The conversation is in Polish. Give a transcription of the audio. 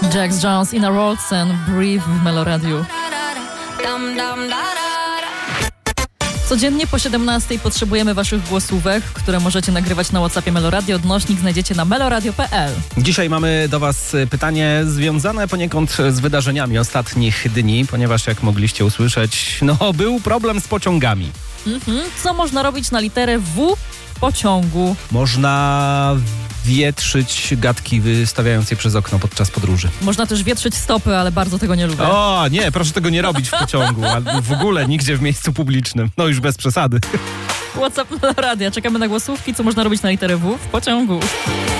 Jax Jones, Inner Worlds and Breathe w Meloradiu. Codziennie po 17:00 potrzebujemy waszych głosówek, które możecie nagrywać na WhatsAppie Meloradio. Odnośnik znajdziecie na meloradio.pl. Dzisiaj mamy do was pytanie związane poniekąd z wydarzeniami ostatnich dni, ponieważ jak mogliście usłyszeć, był problem z pociągami. Co można robić na literę W w pociągu? Można wietrzyć gadki, wystawiając je przez okno podczas podróży. Można też wietrzyć stopy, ale bardzo tego nie lubię. O, nie, proszę tego nie robić w pociągu, albo w ogóle nigdzie w miejscu publicznym. No już bez przesady. WhatsApp Meloradia. Czekamy na głosówki, co można robić na literę W w pociągu.